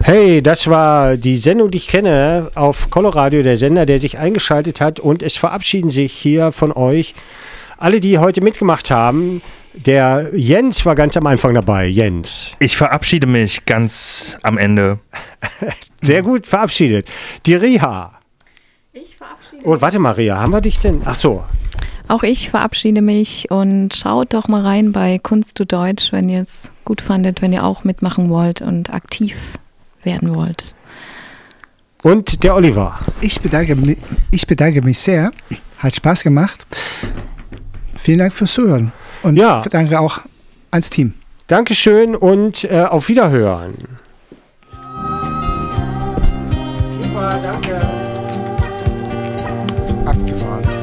Hey, das war die Sendung, die ich kenne, auf Coloradio, der Sender, der sich eingeschaltet hat. Und es verabschieden sich hier von euch alle, die heute mitgemacht haben. Der Jens war ganz am Anfang dabei. Jens. Ich verabschiede mich ganz am Ende. Sehr gut verabschiedet. Die Riha. Ich verabschiede mich. Oh, warte mal, Riha, haben wir dich denn? Ach so. Auch ich verabschiede mich und schaut doch mal rein bei Kunst zu Deutsch, wenn ihr es gut fandet, wenn ihr auch mitmachen wollt und aktiv werden wollt. Und der Oliver. Ich bedanke mich sehr. Hat Spaß gemacht. Vielen Dank fürs Zuhören. Und Ja. danke auch ans Team. Dankeschön und auf Wiederhören. Super, danke.